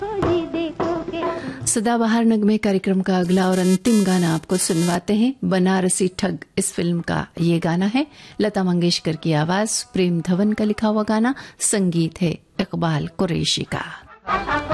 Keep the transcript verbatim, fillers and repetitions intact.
सदाबहार नगमे कार्यक्रम का अगला और अंतिम गाना आपको सुनवाते हैं। बनारसी ठग इस फिल्म का ये गाना है। लता मंगेशकर की आवाज, प्रेम धवन का लिखा हुआ गाना, संगीत है इकबाल कुरैशी का।